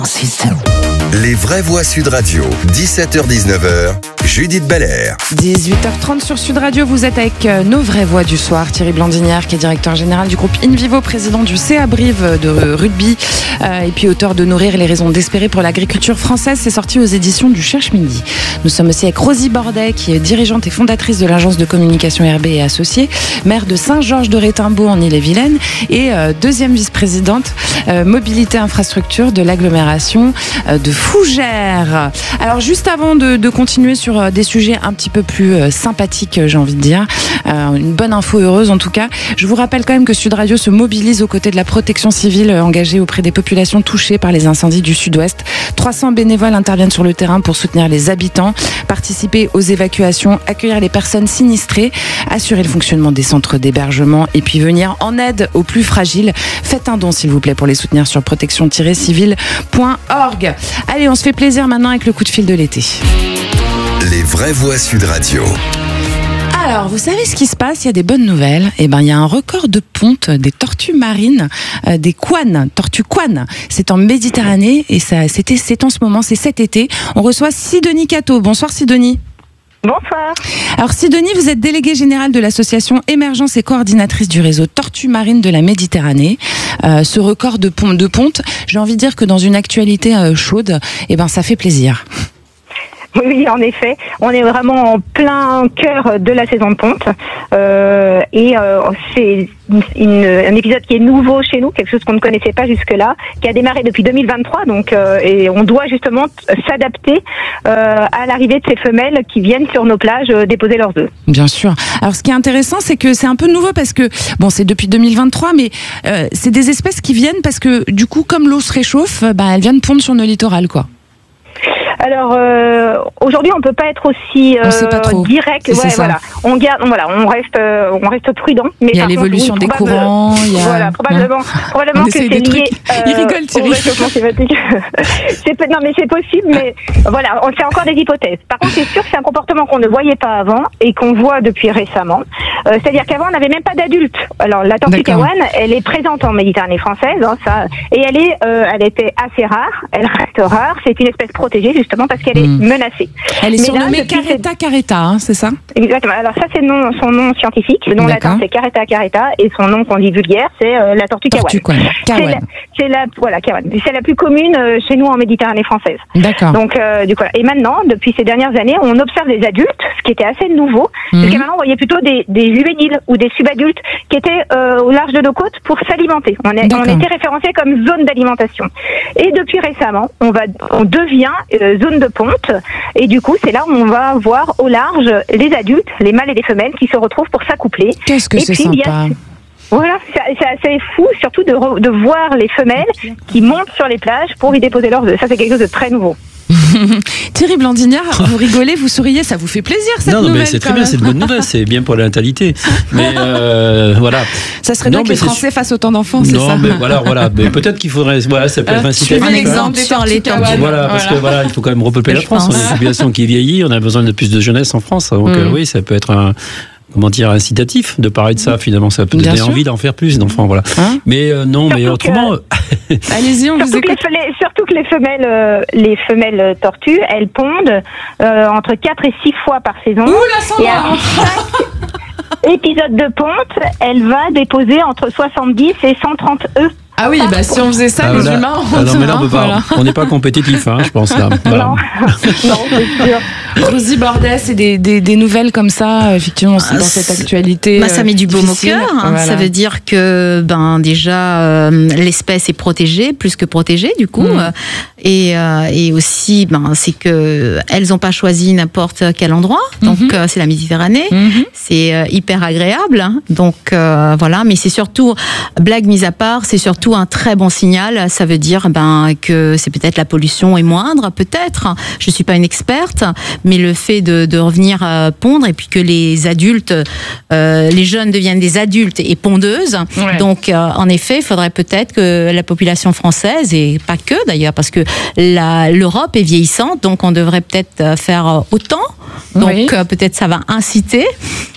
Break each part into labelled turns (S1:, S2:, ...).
S1: Les vraies voix Sud Radio, 17h-19h, Judith Belair.
S2: 18h30 sur Sud Radio, vous êtes avec nos vraies voix du soir. Thierry Blandinière, qui est directeur général du groupe InVivo, président du CA Brive de rugby, et puis auteur de Nourrir les raisons d'espérer pour l'agriculture française. C'est sorti aux éditions du Cherche-Midi. Nous sommes aussi avec Rosie Bordet, qui est dirigeante et fondatrice de l'agence de communication RB et Associés, maire de Saint-Georges-de-Rétimbaud en Ille-et-Vilaine et deuxième vice-présidente mobilité infrastructure de l'agglomération de Fougères. Alors juste avant de continuer sur des sujets un petit peu plus sympathiques, j'ai envie de dire, une bonne info heureuse en tout cas, je vous rappelle quand même que Sud Radio se mobilise aux côtés de la protection civile engagée auprès des populations touchées par les incendies du Sud-Ouest. 300 bénévoles interviennent sur le terrain pour soutenir les habitants, participer aux évacuations, accueillir les personnes sinistrées, assurer le fonctionnement des centres d'hébergement et puis venir en aide aux plus fragiles. Faites un don s'il vous plaît pour les soutenir sur protection-civile.org. Allez, on se fait plaisir maintenant avec le coup de fil de l'été.
S1: Les vraies voix Sud Radio.
S2: Alors, vous savez ce qui se passe? Il y a des bonnes nouvelles. Eh ben, il y a un record de ponte des tortues marines, des couanes, tortues couanes. C'est en Méditerranée et c'est en ce moment, c'est cet été. On reçoit Sidonie Cateau. Bonsoir Sidonie.
S3: Bonsoir.
S2: Alors Sidonie, vous êtes déléguée générale de l'association Émergence et coordinatrice du réseau Tortues Marines de la Méditerranée. Ce record de ponte, j'ai envie de dire que dans une actualité chaude, eh ben, ça fait plaisir.
S3: Oui, en effet, on est vraiment en plein cœur de la saison de ponte c'est un épisode qui est nouveau chez nous, quelque chose qu'on ne connaissait pas jusque-là, qui a démarré depuis 2023, donc et on doit justement s'adapter à l'arrivée de ces femelles qui viennent sur nos plages déposer leurs œufs.
S2: Bien sûr. Alors ce qui est intéressant, c'est que c'est un peu nouveau parce que bon, c'est depuis 2023, mais c'est des espèces qui viennent parce que du coup, comme l'eau se réchauffe, elles viennent pondre sur nos littorales, quoi.
S3: Alors aujourd'hui, on peut pas être aussi direct.
S2: Ouais,
S3: voilà. On reste prudent. Mais
S2: il y a l'évolution des courants.
S3: Voilà, probablement que c'est lié.
S2: Il rigole,
S3: au réchauffement climatique. Non, mais c'est possible. Mais voilà, c'est encore des hypothèses. Par contre, c'est sûr que c'est un comportement qu'on ne voyait pas avant et qu'on voit depuis récemment. C'est-à-dire qu'avant, on n'avait même pas d'adultes. Alors la tortue caouane, elle est présente en Méditerranée française, et elle était assez rare. Elle reste rare. C'est une espèce protégée justement parce qu'elle est menacée.
S2: Elle est surnommée Caretta caretta, c'est ça?
S3: Exactement. Alors ça, c'est son nom scientifique. Le nom latin, c'est Caretta caretta, et son nom qu'on dit vulgaire, c'est la tortue caouane. C'est la plus commune chez nous en Méditerranée française.
S2: D'accord.
S3: Donc et maintenant, depuis ces dernières années, on observe des adultes, ce qui était assez nouveau, parce que maintenant on voyait plutôt des juvéniles ou des subadultes qui étaient au large de nos côtes pour s'alimenter. On était référencé comme zone d'alimentation. Et depuis récemment, on devient zone de ponte, et du coup c'est là où on va voir au large les adultes, les mâles et les femelles qui se retrouvent pour s'accoupler.
S2: Qu'est-ce que c'est sympa.
S3: Voilà, c'est assez fou, surtout de voir les femelles qui montent sur les plages pour y déposer leurs œufs. Ça, c'est quelque chose de très nouveau.
S2: Thierry Blandinière, vous rigolez, vous souriez, ça vous fait plaisir cette nouvelle?
S4: Non, mais c'est très bien, c'est une bonne nouvelle, c'est bien pour la natalité. Mais voilà.
S2: Ça serait bien que les Français fassent autant d'enfants, c'est ça?
S4: Non, mais voilà. Mais peut-être qu'il faudrait. Voilà, ça peut être incitatif.
S2: Un exemple sur les tortues.
S4: Voilà, parce que il faut quand même repeupler la France. On a une population qui vieillit, on a besoin de plus de jeunesse en France. Donc oui, ça peut être incitatif de parler de ça, finalement, ça peut donner envie d'en faire plus d'enfants, voilà. Mais non, mais autrement.
S2: Allez-y, on vous écoute.
S3: Surtout que les femelles tortues, elles pondent entre 4 et 6 fois par saison.
S2: Et
S3: à chaque épisode de ponte, elle va déposer entre 70 et 130 œufs.
S2: Ah oui, si on faisait ça, les humains,
S4: on n'est pas compétitif, je pense là. Voilà.
S3: Non, c'est sûr.
S2: Rosie Bordet, c'est des nouvelles comme ça, effectivement, c'est dans cette actualité.
S5: Ça met du baume au cœur. Ça veut dire que déjà l'espèce est protégée, plus que protégée du coup, et aussi c'est que elles n'ont pas choisi n'importe quel endroit. Donc c'est la Méditerranée, c'est hyper agréable. Donc voilà, mais c'est surtout, blague mise à part, c'est surtout un très bon signal. Ça veut dire que c'est peut-être la pollution est moindre, peut-être. Je suis pas une experte, mais le fait de revenir pondre et puis que les adultes, les jeunes deviennent des adultes et pondeuses. Ouais. Donc en effet, il faudrait peut-être que la population française, et pas que d'ailleurs, parce que l'Europe est vieillissante, donc on devrait peut-être faire autant. Donc peut-être ça va inciter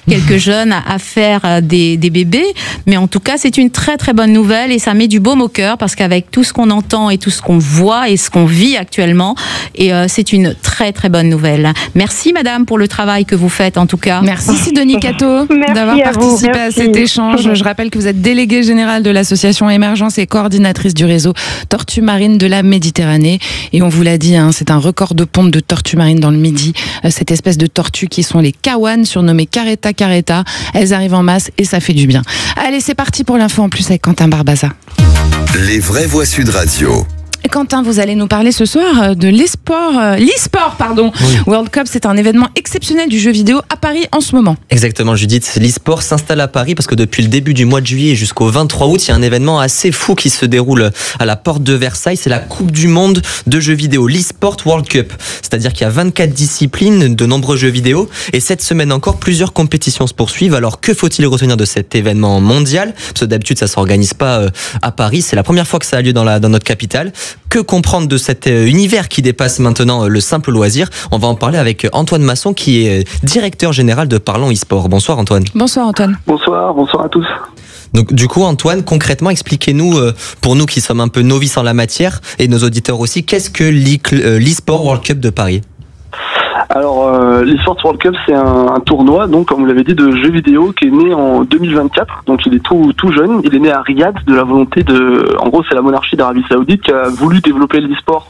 S5: quelques jeunes à faire des bébés. Mais en tout cas, c'est une très très bonne nouvelle et ça met du baume au cœur parce qu'avec tout ce qu'on entend et tout ce qu'on voit et ce qu'on vit actuellement, et c'est une très très bonne nouvelle. Merci madame pour le travail que vous faites en tout cas.
S2: Merci Sidonie Cato d'avoir participé à cet échange. Je rappelle que vous êtes déléguée générale de l'association Émergence et coordinatrice du réseau Tortues Marines de la Méditerranée. Et on vous l'a dit, c'est un record de ponte de tortues marines dans le Midi. Cette espèce de tortues qui sont les kawan, surnommées caretta caretta. Elles arrivent en masse et ça fait du bien. Allez, c'est parti pour l'info en plus avec Quentin Barbaza.
S1: Les vraies voix Sud Radio.
S2: Quentin, vous allez nous parler ce soir de l'e-sport. Oui. World Cup, c'est un événement exceptionnel du jeu vidéo à Paris en ce moment.
S6: Exactement, Judith. L'e-sport s'installe à Paris parce que depuis le début du mois de juillet jusqu'au 23 août, il y a un événement assez fou qui se déroule à la porte de Versailles. C'est la Coupe du Monde de jeux vidéo, l'e-sport World Cup. C'est-à-dire qu'il y a 24 disciplines, de nombreux jeux vidéo. Et cette semaine encore, plusieurs compétitions se poursuivent. Alors, que faut-il retenir de cet événement mondial? Parce que d'habitude, ça ne s'organise pas à Paris. C'est la première fois que ça a lieu dans notre capitale. Que comprendre de cet univers qui dépasse maintenant le simple loisir? On va en parler avec Antoine Masson qui est directeur général de Parlons eSport. Bonsoir Antoine.
S2: Bonsoir Antoine.
S7: Bonsoir à tous.
S6: Donc du coup Antoine, concrètement expliquez-nous, pour nous qui sommes un peu novices en la matière et nos auditeurs aussi, qu'est-ce que l'eSport World Cup de Paris?
S7: Alors, l'eSports World Cup, c'est un tournoi, donc comme vous l'avez dit, de jeux vidéo qui est né en 2024. Donc, il est tout jeune. Il est né à Riyad de la volonté en gros, c'est la monarchie d'Arabie Saoudite qui a voulu développer l'e-sport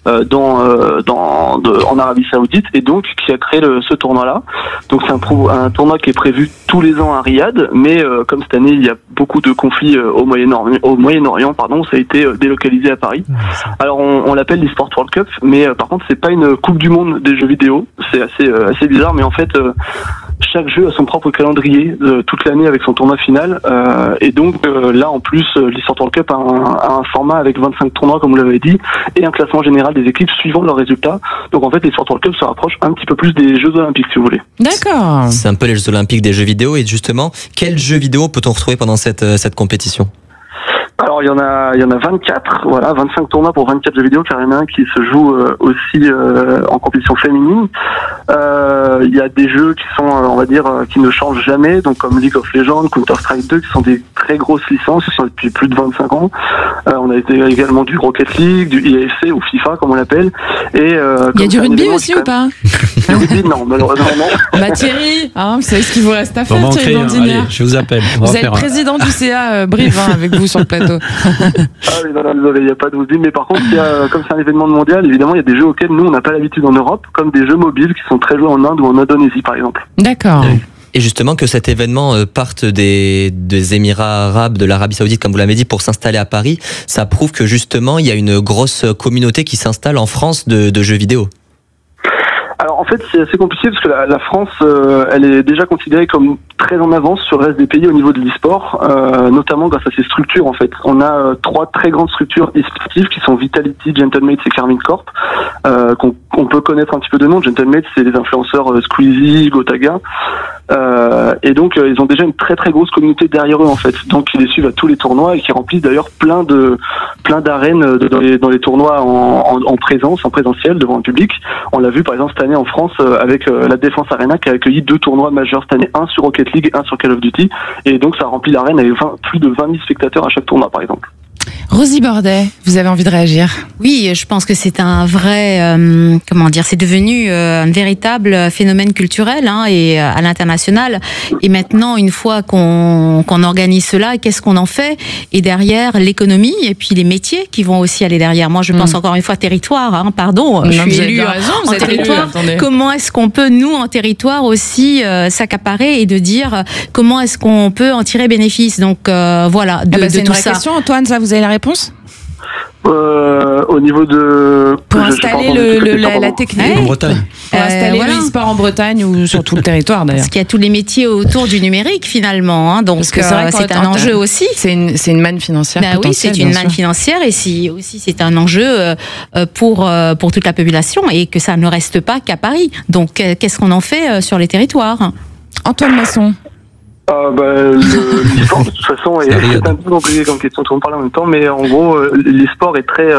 S7: en Arabie Saoudite et donc qui a créé ce tournoi-là. Donc, c'est un tournoi qui est prévu tous les ans à Riyad, mais comme cette année, il y a beaucoup de conflits au Moyen-Orient, ça a été délocalisé à Paris. Alors, on l'appelle l'eSports World Cup, mais par contre, c'est pas une coupe du monde des jeux vidéo. C'est assez bizarre, mais en fait, chaque jeu a son propre calendrier toute l'année avec son tournoi final. Et donc là, en plus, l'eSports World Cup a un format avec 25 tournois, comme vous l'avez dit, et un classement général des équipes suivant leurs résultats. Donc en fait, l'eSports World Cup se rapproche un petit peu plus des Jeux Olympiques, si vous voulez.
S2: D'accord.
S6: C'est un peu les Jeux Olympiques des jeux vidéo. Et justement, quels jeux vidéo peut-on retrouver pendant cette compétition?
S7: Alors il y en a 24, voilà, 25 tournois pour 24 jeux vidéo, car il y en a un qui se joue aussi en compétition féminine. Il y a des jeux qui sont, on va dire, qui ne changent jamais, donc comme League of Legends, Counter-Strike 2, qui sont des très grosses licences, qui sont depuis plus de 25 ans. On a également du Rocket League, du EAFC ou FIFA comme on l'appelle. Et
S2: il y a du rugby aussi ou pas?
S7: Du rugby, non, malheureusement non.
S2: Bah Thierry, vous savez ce qu'il vous reste à faire, Thierry Blandinière.
S4: Allez, je vous appelle.
S2: Vous êtes président du CA Brive avec vous sur le plateau.
S7: Ah oui, non, désolé, il n'y a pas de rugby, mais par contre, comme c'est un événement mondial, évidemment, il y a des jeux auxquels nous, on n'a pas l'habitude en Europe, comme des jeux mobiles qui sont très joués en Inde ou en Indonésie, par exemple.
S2: D'accord.
S6: Et justement, que cet événement parte des Émirats arabes, de l'Arabie Saoudite, comme vous l'avez dit, pour s'installer à Paris, ça prouve que justement, il y a une grosse communauté qui s'installe en France de jeux vidéo.
S7: Alors en fait c'est assez compliqué parce que la France elle est déjà considérée comme très en avance sur le reste des pays au niveau de l'e-sport, notamment grâce à ses structures en fait. On a 3 très grandes structures e-sportives qui sont Vitality, Gentlemates et Karmine Corp, qu'on peut connaître un petit peu de nom. Gentlemates c'est les influenceurs Squeezie, Gotaga, et donc ils ont déjà une très très grosse communauté derrière eux en fait. Donc ils les suivent à tous les tournois et qui remplissent d'ailleurs plein d'arènes dans les tournois en présentiel devant le public. On l'a vu par exemple cette année en France avec la Défense Arena qui a accueilli 2 tournois majeurs cette année, un sur Rocket League, un sur Call of Duty, et donc ça remplit l'arène avec plus de 20 000 spectateurs à chaque tournoi par exemple.
S2: Rosie Bordet, vous avez envie de réagir?
S5: Oui, je pense que c'est un vrai, c'est devenu un véritable phénomène culturel et à l'international. Et maintenant, une fois qu'on organise cela, qu'est-ce qu'on en fait? Et derrière, l'économie et puis les métiers qui vont aussi aller derrière. Moi, je pense encore une fois territoire. Je suis élue en territoire. Comment est-ce qu'on peut, nous, en territoire aussi, s'accaparer et de dire comment est-ce qu'on peut en tirer bénéfice? Donc voilà, de
S2: c'est
S5: tout
S2: une vraie
S5: ça.
S2: question, Antoine, ça vous avez la réponse?
S7: Au niveau de...
S2: Pour installer la technique
S4: en Bretagne.
S2: Pour installer le e-sport en Bretagne ou sur tout le territoire d'ailleurs.
S5: Parce qu'il y a tous les métiers autour du numérique finalement. Donc c'est un enjeu aussi.
S2: C'est une manne financière potentielle.
S5: Oui, c'est une manne financière et c'est un enjeu pour toute la population et que ça ne reste pas qu'à Paris. Donc qu'est-ce qu'on en fait sur les territoires?
S2: Antoine Masson.
S7: L'e-sport de toute façon c'est un peu compliqué comme question, tout le monde parle en même temps, mais en gros l'e-sport est très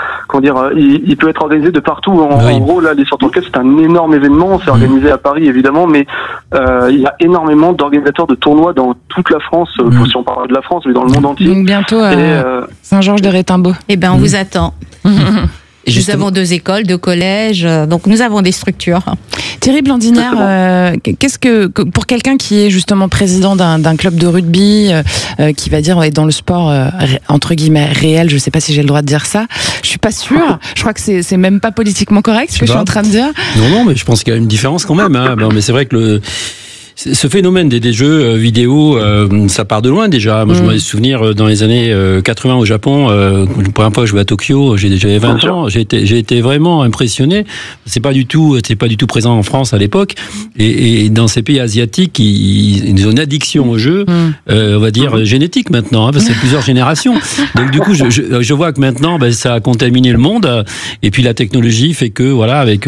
S7: il peut être organisé de partout. En gros là l'e-sport World Cup c'est un énorme événement, c'est organisé à Paris évidemment, mais il y a énormément d'organisateurs de tournois dans toute la France, si on parle de la France, mais dans le monde entier.
S2: Donc bientôt Saint-Georges-de-Rétimbaud.
S5: Eh ben on vous attend. Nous avons 2 écoles, 2 collèges, donc nous avons des structures.
S2: Thierry Blandinière, qu'est-ce que pour quelqu'un qui est justement président d'un club de rugby, qui va dire dans le sport entre guillemets réel, je sais pas si j'ai le droit de dire ça, je suis pas sûre. Je crois que c'est même pas politiquement correct ce que je suis en train de dire.
S4: Non, mais je pense qu'il y a une différence quand même. Hein. Mais c'est vrai que ce phénomène des jeux vidéo, ça part de loin déjà. Moi, je me souviens dans les années 80 au Japon, la première fois que je jouais à Tokyo, j'avais 20 ans, j'ai été vraiment impressionné. C'est pas du tout présent en France à l'époque. Et dans ces pays asiatiques, ils ont une addiction au jeu, on va dire génétique maintenant, parce que c'est plusieurs générations. Donc du coup, je vois que maintenant, ça a contaminé le monde. Et puis la technologie fait que voilà, avec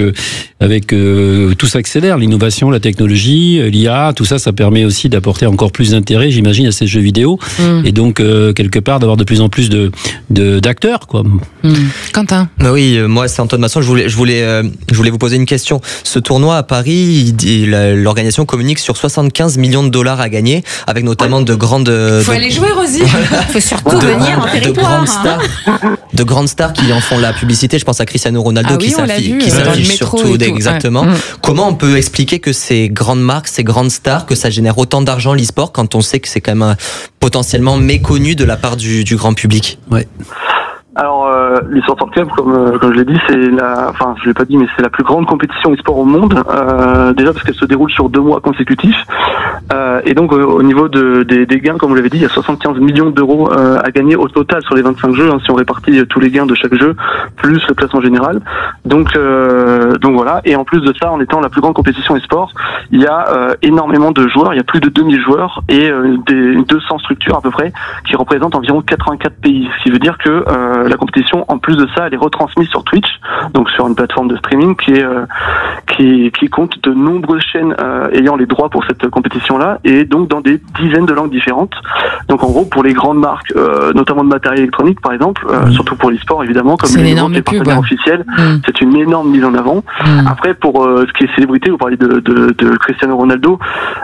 S4: tout s'accélère, l'innovation, la technologie, l'IA. Tout ça permet aussi d'apporter encore plus d'intérêt, j'imagine, à ces jeux vidéo, et donc quelque part d'avoir de plus en plus d'acteurs, quoi.
S2: Quentin.
S6: Oui, moi c'est Antoine Masson. Je voulais vous poser une question. Ce tournoi à Paris, l'organisation communique sur 75 millions de dollars à gagner, avec notamment de grandes.
S2: Faut aller jouer, Rosie.
S5: Faut surtout venir en territoire.
S6: De grandes stars qui en font la publicité. Je pense à Cristiano Ronaldo qui s'affiche surtout exactement. Comment on peut expliquer que ces grandes marques, ces grandes stars, que ça génère autant d'argent l'e-sport quand on sait que c'est quand même potentiellement méconnu de la part du grand public?
S4: Ouais.
S7: Alors, l'e-sport World Cup, comme je l'ai dit, je l'ai pas dit, mais c'est la plus grande compétition e-sport au monde. Déjà parce qu'elle se déroule sur 2 mois consécutifs. Et donc, au niveau des gains, comme vous l'avez dit, il y a 75 millions d'euros à gagner au total sur les 25 jeux, si on répartit tous les gains de chaque jeu, plus le classement général. Donc voilà. Et en plus de ça, en étant la plus grande compétition e-sport, il y a énormément de joueurs. Il y a plus de 2000 joueurs et 200 structures à peu près qui représentent environ 84 pays. Ce qui veut dire que la compétition, en plus de ça, elle est retransmise sur Twitch, donc sur une plateforme de streaming qui compte de nombreuses chaînes ayant les droits pour cette compétition-là, et donc dans des dizaines de langues différentes. Donc en gros, pour les grandes marques, notamment de matériel électronique par exemple, surtout pour l'e-sport évidemment, comme les partenaires officiels, c'est une énorme mise en avant. Après, pour ce qui est célébrité, vous parlez de Cristiano Ronaldo,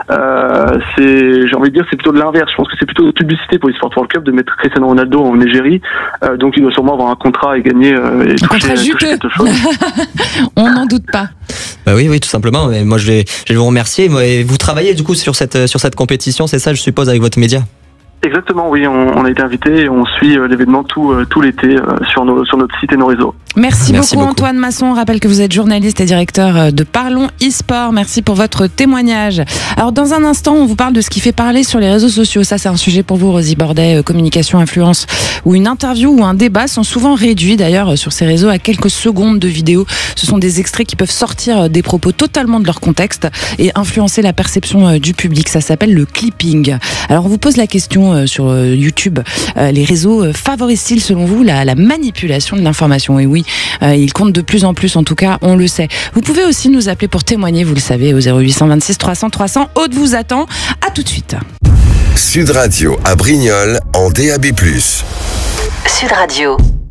S7: j'ai envie de dire c'est plutôt de l'inverse. Je pense que c'est plutôt de publicité pour l'e-sport World Cup de mettre Cristiano Ronaldo en Égérie, donc il doit sûrement avoir un contrat et gagner et toucher quelque chose.
S2: On n'en doute pas.
S6: Oui, tout simplement. Et moi, je vais vous remercier. Vous travaillez du coup sur cette compétition, c'est ça, je suppose, avec votre média?
S7: Exactement, oui, on a été invité et on suit l'événement tout l'été sur notre site et nos réseaux.
S2: Merci beaucoup Antoine Masson. On rappelle que vous êtes journaliste et directeur de Parlons e-sport. Merci pour votre témoignage. Alors dans un instant, on vous parle de ce qui fait parler sur les réseaux sociaux. Ça, c'est un sujet pour vous, Rosie Bordet, communication, influence, où une interview ou un débat sont souvent réduits d'ailleurs sur ces réseaux à quelques secondes de vidéo. Ce sont des extraits qui peuvent sortir des propos totalement de leur contexte et influencer la perception du public. Ça s'appelle le clipping. Alors on vous pose la question sur YouTube, les réseaux favorisent-ils selon vous la manipulation de l'information? Et oui, ils comptent de plus en plus, en tout cas, on le sait. Vous pouvez aussi nous appeler pour témoigner, vous le savez, au 0826 300 300. Aude vous attend. À tout de suite.
S1: Sud Radio à Brignoles en DAB+.
S8: Sud Radio.